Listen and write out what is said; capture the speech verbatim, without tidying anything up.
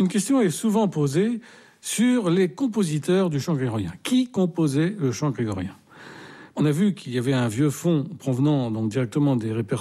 Une question est souvent posée sur les compositeurs du chant grégorien. Qui composait le chant grégorien ? On a vu qu'il y avait un vieux fond provenant donc directement des répertoires